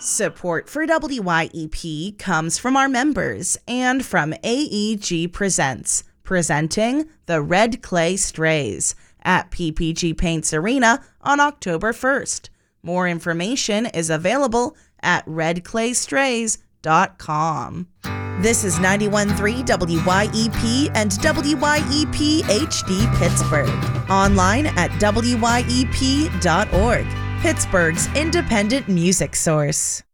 Support for WYEP comes from our members and from AEG Presents, presenting the Red Clay Strays at PPG Paints Arena on October 1st. More information is available at redclaystrays.com. This is 91.3 WYEP and WYEP HD Pittsburgh. Online at wyep.org, Pittsburgh's independent music source.